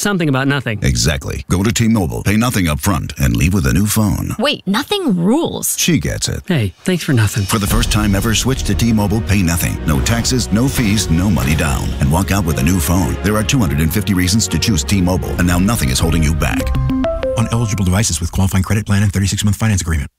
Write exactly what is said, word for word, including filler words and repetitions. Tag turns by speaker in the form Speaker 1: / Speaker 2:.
Speaker 1: something about nothing.
Speaker 2: Exactly. Go to T-Mobile, pay nothing up front, and leave with a new phone.
Speaker 3: Wait, nothing rules.
Speaker 2: She gets it.
Speaker 1: Hey, thanks for nothing.
Speaker 2: For the first time ever, switch to T-Mobile, pay nothing. No taxes, no fees, no money down. And walk out with a new phone. There are two hundred fifty reasons to choose T-Mobile, and now nothing is holding you back.
Speaker 4: On eligible devices with qualifying credit plan and thirty-six month finance agreement.